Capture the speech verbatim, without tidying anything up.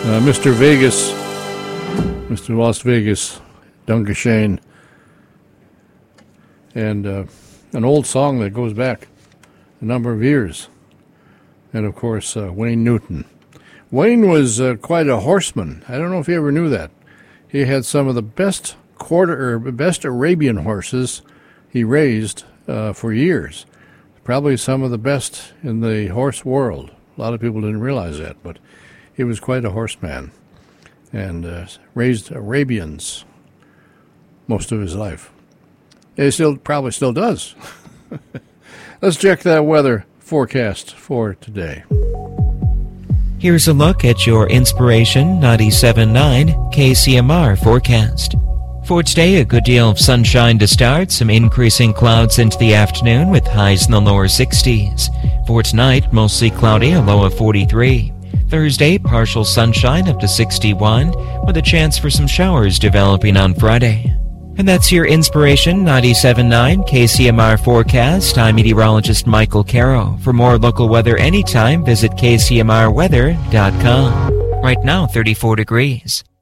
Uh, Mister Vegas, Mister Las Vegas, Duncan Shane, and uh, an old song that goes back a number of years. And, of course, uh, Wayne Newton. Wayne was uh, quite a horseman. I don't know if you ever knew that. He had some of the best quarter or best Arabian horses he raised uh, for years. Probably some of the best in the horse world. A lot of people didn't realize that, but he was quite a horseman and uh, raised Arabians most of his life. He still probably still does. Let's check that weather forecast for today. Here's a look at your Inspiration ninety-seven point nine K C M R forecast. For today, a good deal of sunshine to start, some increasing clouds into the afternoon with highs in the lower sixties. For tonight, mostly cloudy, a low of forty-three. Thursday, partial sunshine up to sixty-one, with a chance for some showers developing on Friday. And that's your Inspiration ninety-seven point nine K C M R forecast. I'm meteorologist Michael Caro. For more local weather anytime, visit K C M R weather dot com. Right now, thirty-four degrees.